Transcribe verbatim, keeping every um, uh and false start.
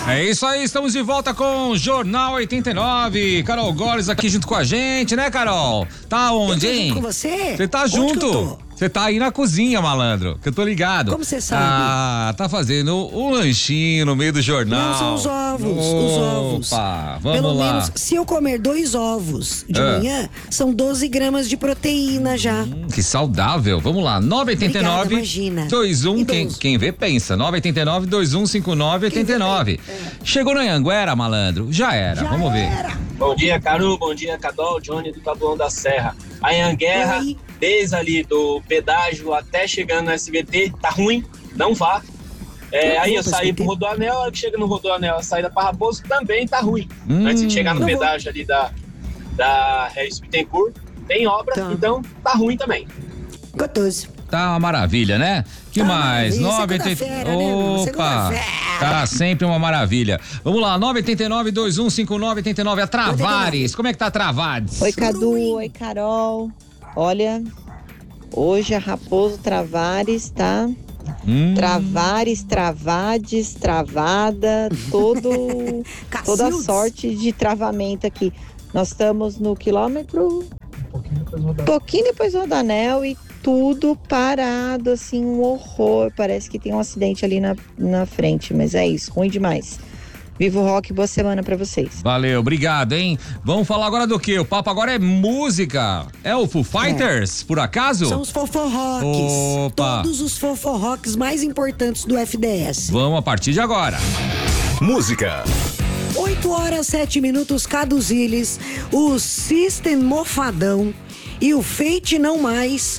É isso aí, estamos de volta com o Jornal oitenta e nove. Carol Goles aqui junto com a gente, né, Carol? Tá onde, hein? Eu tô junto com você? Você tá Onde junto? Você tá aí na cozinha, malandro, que eu tô ligado. Como você sabe? Ah, tá fazendo um lanchinho no meio do jornal. Não, são os ovos, os ovos. Opa, vamos Pelo lá. menos, se eu comer dois ovos de Ah. manhã, são doze gramas de proteína já. Hum, que saudável. Vamos lá, nove oito nove, Obrigada, imagina. dois um, quem, Idoso. quem vê pensa, nove oito nove, dois um cinco nove, oito nove. Chegou no Anhanguera, malandro? Já era, Já vamos ver. era. Bom dia, Caru. Bom dia, Cadol. Johnny do Taboão da Serra. A Anhanguera, Oi. desde ali do pedágio até chegando no S B T, tá ruim, não vá. É, Não aí vou eu pro saí S B T. pro Rodoanel, a hora que chega no Rodoanel, a saída para Raposo também tá ruim. Hum. Antes de chegar no Não vou. pedágio ali da, da Regis Bittencourt, tem obra, Tá. então tá ruim também. Gostoso. Tá uma maravilha, né? Que Tá uma mais? maravilha. nove oito Segunda-feira, né, meu? Opa! Segunda-feira. Tá sempre uma maravilha. Vamos lá, nove oito nove, dois um cinco nove, oito nove. A Travares. Como é que tá Travares? Oi, Cadu. Oi, Carol. Olha, hoje a Raposo Travares tá. Hum. Travares, Travades, Travada, todo, toda a Cacildes. sorte de travamento aqui. Nós estamos no quilômetro. Um pouquinho depois do Rodanel e tudo parado, assim, um horror. Parece que tem um acidente ali na, na frente, mas é isso, ruim demais. Viva o rock, boa semana pra vocês. Valeu, obrigado, hein? Vamos falar agora do quê? O papo agora é música. É o Foo Fighters, por acaso? São os foforrocks. Opa. Todos os foforrocks mais importantes do F D S. Vamos a partir de agora. Música. oito horas, sete minutos, Caduziles, o System Mofadão e o Fate Não Mais